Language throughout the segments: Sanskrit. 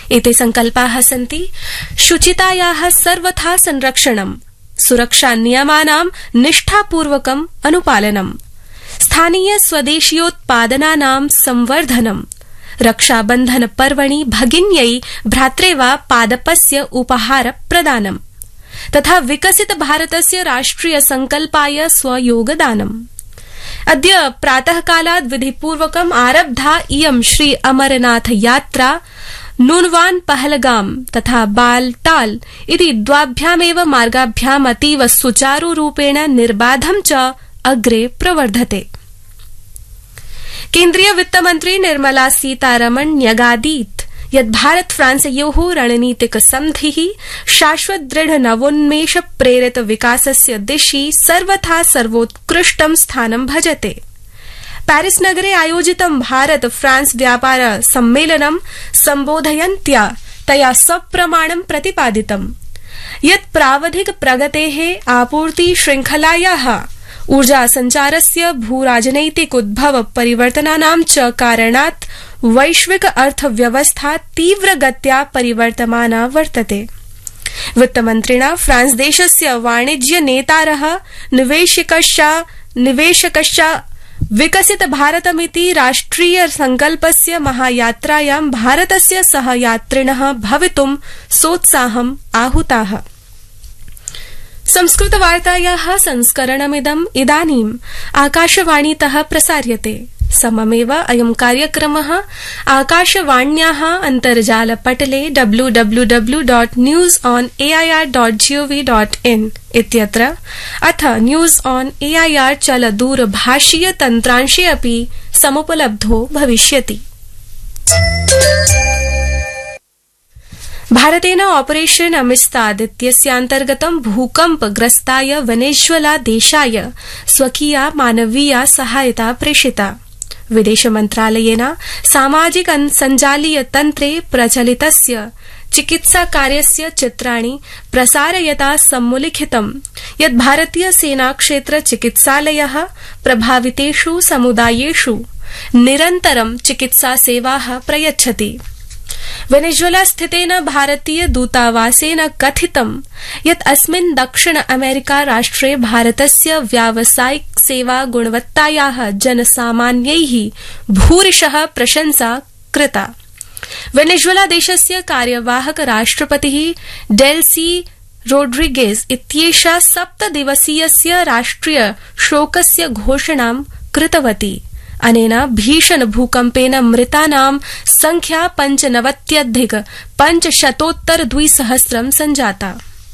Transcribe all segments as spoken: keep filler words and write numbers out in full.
एते संकल्पाः सन्ति शुचितायाः सर्वथा संरक्षणम्, सुरक्षा नियमानां निष्ठापूर्वकम् अनुपालनम्, स्थानीय स्वदेशीयोत्पादनानां संवर्धनम्, रक्षाबन्धन पर्वणि भगिन्यै भ्रात्रेवा पादपस्य उपहार प्रदानम् तथा विकसित भारतस्य राष्ट्रिय संकल्पाय स्वयोगदानम्। अद्य प्रातःकालात् विधिपूर्वकम् आरब्धा इयं श्री अमरनाथ यात्रा नूनवान पहलगाम तथा बालटाल इति द्वाभ्यामेव मार्गाभ्याम् अतीव सुचारुरूपेण निर्बाधं च अग्रे प्रवर्धते। केन्द्रीय वित्तमन्त्री निर्मला सीतारमण न्यगादीत् यत् भारत फ्रांसयोः रणनीतिक सन्धिः शाश्वत दृढ नवोन्मेष प्रेरित विकासस्य दिशि सर्वथा सर्वोत्कृष्टं स्थानं भजते। पेरिस नगरे आयोजितं भारत फ्रांस व्यापार सम्मेलनं सम्बोधयन्त्या तया सप्रमाणं प्रतिपादितं यत् प्रावधिक प्रगतेः आपूर्ति श्रृंखलायाः ऊर्जा संचारस्य भूराजनैतिक उद्भव परिवर्तनानां च कारणात् वैश्विक अर्थव्यवस्था तीव्रगत्या परिवर्तमाना वर्तते। वित्तमन्त्रिणा फ्रांस देशस्य वाणिज्य नेतारः निवेशकश्च निवेशकश्च विकसित भारतमिति राष्ट्रिय संकल्पस्य महायात्रायां भारतस्य सहयात्रिणः भवितुं सोत्साहम् आहुताः। संस्कृतवार्तायाः संस्करणमिदम् इदानीम् आकाशवाणीतः प्रसार्यते। सममेव अयं कार्यक्रमः आकाशवाण्याः अन्तर्जालपटले W W W dot news on A I R dot gov dot in इत्यत्र अथ news on A I R चलदूरभाषीय तन्त्रांशे अपि समुपलब्धो भविष्यति। भारतेन ऑपरेशन अमिस्ताद इत्यस्यान्तर्गतं भूकम्पग्रस्ताय वेनेजुएला देशाय स्वकीया मानवीया सहायता प्रेषिता। विदेश मन्त्रालयेन सामाजिक सञ्जालीय तन्त्रे प्रचलितस्य चिकित्सा कार्यस्य चित्राणि प्रसारयता सम्मुलिखितं यत् भारतीय सेना क्षेत्र चिकित्सालयः प्रभावितेषु समुदायेषु निरन्तरं चिकित्सा सेवाः प्रयच्छति। वेनेजुएला स्थितेन भारतीय दूतावासेन कथितं यत् अस्मिन् दक्षिण अमेरिका राष्ट्रे भारतस्य व्यावसायिक सेवा गुणवत्तायाः जनसामान्यैः भूरिशः प्रशंसा कृता। वेनेजुएला देशस्य कार्यवाहक राष्ट्रपतिः डेल्सी रोड्रिगेज इत्येषा सप्तदिवसीयस्य राष्ट्रिय शोकस्य घोषणां कृतवती। अनेन भीषण भूकम्पेन मृतानां संख्या पञ्चनवत्यधिक पञ्चशतोत्तर द्विसहस्रं संजाता।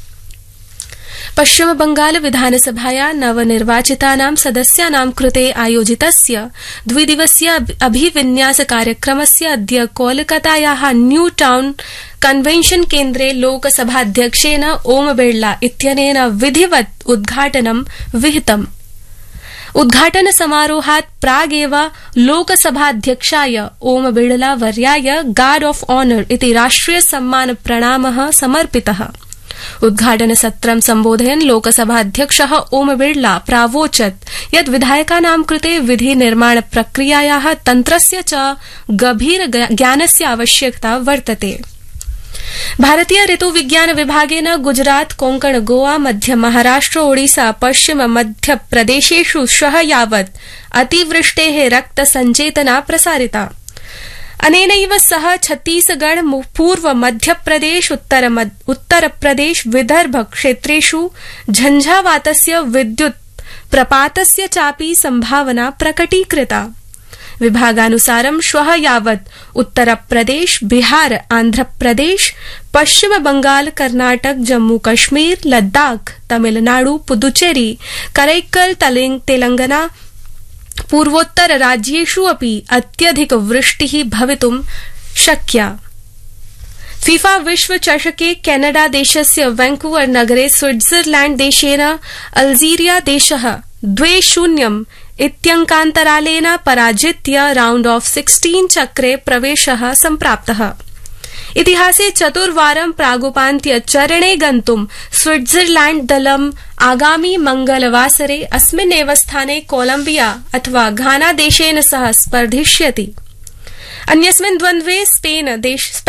पश्चिम बंगाल विधानसभाया नवनिर्वाचितानां सदस्यानां कृते आयोजितस्य द्विदिवसीय अभिविन्यास कार्यक्रमस्य अद्य कोलकातायाः न्यू टाउन कन्वेन्शन केन्द्रे लोकसभाध्यक्षेण ओम बिड़ला इत्यनेन विधिवत् उद्घाटनं विहितम्। उद्घाटन समारोहात् प्रागेव लोकसभाध्यक्षाय Om Birla वर्याय guard of honour इति राष्ट्रिय सम्मान प्रणामः समर्पितः। उद्घाटन सत्रं सम्बोधयन् लोकसभाध्यक्षः ओम बिड़ला प्रावोचत् यत् विधायकानां कृते विधि निर्माण प्रक्रियायाः तन्त्रस्य च गभीर ज्ञानस्य आवश्यकता वर्तते। भारतीय ऋतु विज्ञान विभागेन गुजरात कोंकण गोवा मध्य महाराष्ट्र ओडिशा पश्चिम मध्य प्रदेशेषु श्वः यावत् अतिवृष्टेः रक्त संचेतना प्रसारिता। अनेनैव सह छत्तीसगढ़ पूर्व मध्यप्रदेश उत्तर उत्तरप्रदेश विदर्भ क्षेत्रेषु झंझावातस्य विद्युत् प्रपातस्य चापि संभावना प्रकटीकृता। विभागानुसारं श्वः यावत् उत्तरप्रदेश बिहार आंध्रप्रदेश पश्चिम बंगाल कर्नाटक जम्मू कश्मीर लद्दाख तमिलनाडु पुदुचेरी करैक्कल तेलंगाना पूर्वोत्तर राज्येषु अपि अत्यधिक वृष्टिः भवितुं शक्या। फीफा विश्व चषके कैनाडा देशस्य वैंकूवर नगरे स्विट्जरलैंड देशेन अल्जीरिया देशः द्वे शून्यम् इत्यंकान्तरालेन पराजित्य राउंड ऑफ सिक्सटीन चक्रे प्रवेशः सम्प्राप्तः। इतिहासे चतुर्वारं प्रागुपान्त्य चरणे गन्तुं स्विट्जरलैंड दलम् आगामी मंगलवासरे अस्मिन्नेव स्थाने कोलंबिया अथवा घाना देशेन सह स्पर्धिष्यति। अन्यस्मिन् द्वन्द्वे स्पेन देश